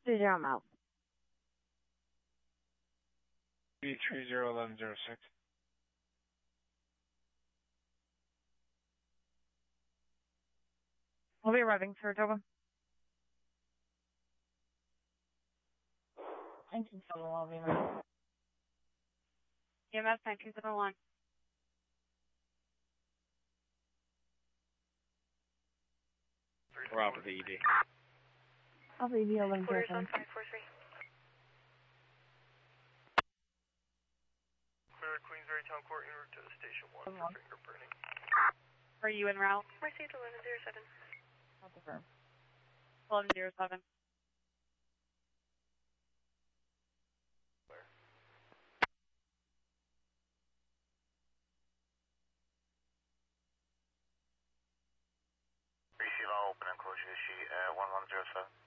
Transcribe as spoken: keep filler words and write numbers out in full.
Three zero mile. B three zero eleven zero six. We'll be arriving, Saratoga. nineteen seven one, be ready. E M S nineteen seven one. We're off of the E D. Alpha E D eleven zero seven. Clear Queensbury Town Court en route to Station one for fingerprinting. Are you en route? Received eleven zero seven. Not the firm. eleven zero seven. Receive all open and close your sheet at one one zero seven.